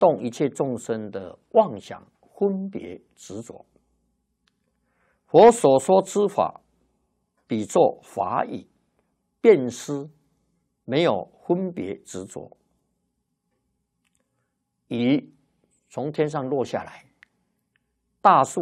动一切众生的妄想、分别、执着。佛所说之法，比作法语，辨识，没有分别执着。雨从天上落下来，大树